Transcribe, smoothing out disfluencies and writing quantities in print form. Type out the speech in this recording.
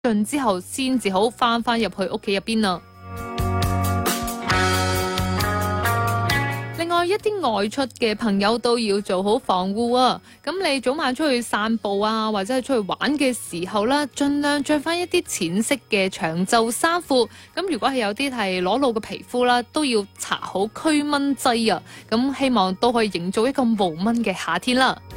盡之後先至好翻入去屋企入邊啊。另外一啲外出嘅朋友都要做好防護啊！咁你早晚出去散步啊，或者係出去玩嘅時候啦，盡量着翻一啲淺色嘅長袖衫褲。咁如果係有啲係裸露嘅皮膚啦，都要搽好驅蚊劑啊！咁希望都可以營造一個無蚊嘅夏天啦。